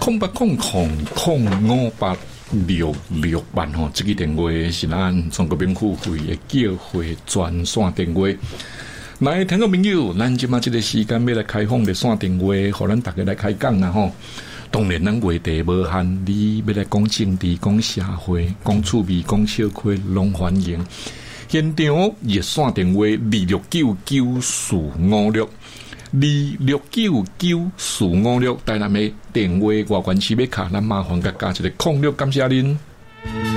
0800058668吼，这个电话是咱中国民付费的叫会专线电话。来，听众朋友，咱即马这个时间要来开放热线电话，互咱大家来开讲啦吼。当然，咱话题无限，你要来讲政治、讲社会、讲趣味、讲笑话，拢欢迎。现场热线电话26994562699456，台南的电话外关市要卡，咱麻烦甲加一个06，感谢您。